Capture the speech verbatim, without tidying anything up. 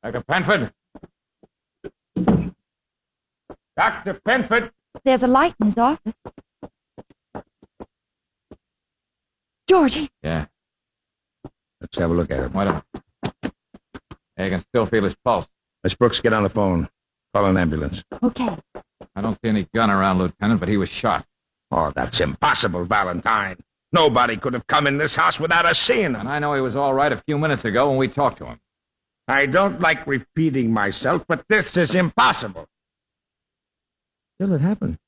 Doctor Penford? Doctor Penford? There's a light in his office. Georgie. Yeah. Let's have a look at him. Wait a minute. I can still feel his pulse. Miss Brooks, get on the phone. Call an ambulance. Okay. I don't see any gun around, Lieutenant, but he was shot. Oh, that's impossible, Valentine. Nobody could have come in this house without us seeing him. And I know he was all right a few minutes ago when we talked to him. I don't like repeating myself, but this is impossible. Still, it happened.